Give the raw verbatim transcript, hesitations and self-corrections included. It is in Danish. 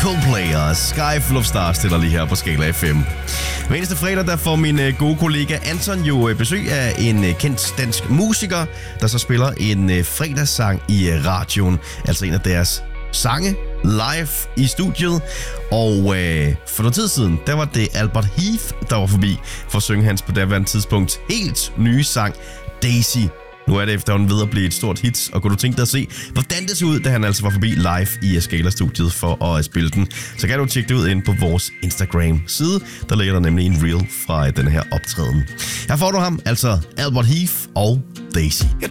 Coldplay og Sky Full of Stars stiller lige her på Skala F M. Hver eneste fredag, der får min gode kollega Anton jo besøg af en kendt dansk musiker, der så spiller en fredagssang i radioen. Altså en af deres sange live i studiet. Og øh, for noget tid siden, der var det Albert Heath, der var forbi for at synge hans på daværende tidspunkt helt nye sang Daisy. Nu er det efterhånden ved at blive et stort hit, og kunne du tænke dig at se, hvordan det så ud, da han altså var forbi live i Skala-studiet for at spille den, så kan du tjekke det ud ind på vores Instagram-side. Der ligger der nemlig en reel fra den her optræden. Her får du ham, altså Albert Heath og Daisy. Jeg